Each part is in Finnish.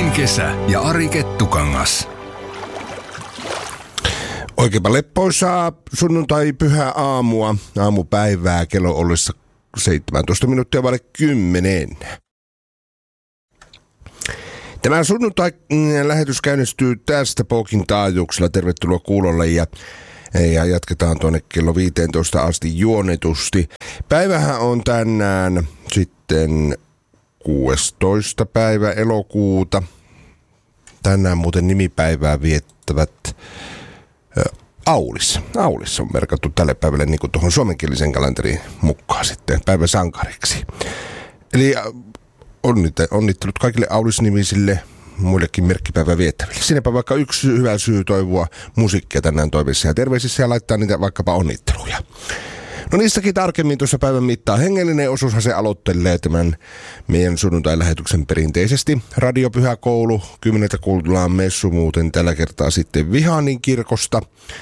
Ken Kesä ja Ari Kettukangas. Oikeinpa leppoisaa sunnuntai-pyhää aamupäivää kello ollessa 17 minuuttia vaille 10. Tämä sunnuntai-lähetys käynnistyy tästä Pokin taajuuksella. Tervetuloa kuulolle ja jatketaan tuonne kello 15 asti juonetusti. Päivähän on tänään sitten 16. päivä elokuuta. Tänään muuten nimipäivää viettävät Aulis on merkattu tälle päivälle niin kuin tuohon suomenkielisen kalenterin mukaan sitten päiväsankariksi. Eli onnittelut kaikille Aulis-nimisille muillekin merkkipäivää viettäville. Siinäpä vaikka yksi hyvä syy toivoa musiikkia tänään toiveissa ja terveisissä ja laittaa niitä vaikkapa onnitteluja. No niistäkin tarkemmin tuossa päivän mittaan. Hengellinen osuushan se aloittelee tämän meidän sunnuntai-lähetyksen perinteisesti. Radiopyhäkoulu, 10. kuullaan messu muuten tällä kertaa sitten Vihannin kirkosta.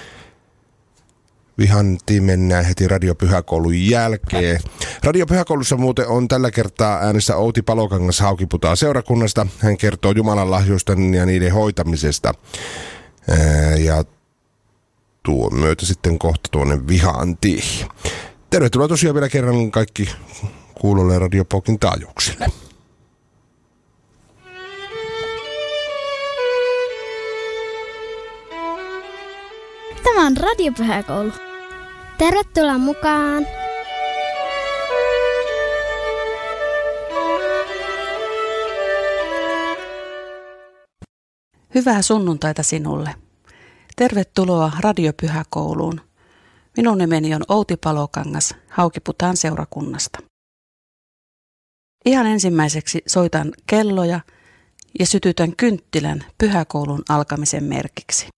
Vihantiin mennään heti Radiopyhäkoulun jälkeen. Radiopyhäkoulussa muuten on tällä kertaa äänessä Outi Palokangas Haukiputaan seurakunnasta. Hän kertoo Jumalan lahjoista ja niiden hoitamisesta. Ja tuon myötä sitten kohta tuonne Vihantiin. Tervetuloa tosiaan vielä kerran kaikki kuulolle Radio Pokin taajuuksille. Tämä on Radiopyhäkoulu. Tervetuloa mukaan! Hyvää sunnuntaita sinulle. Tervetuloa Radiopyhäkouluun. Minun nimeni on Outi Palokangas Haukiputaan seurakunnasta. Ihan ensimmäiseksi soitan kelloja ja sytytän kynttilän pyhäkoulun alkamisen merkiksi.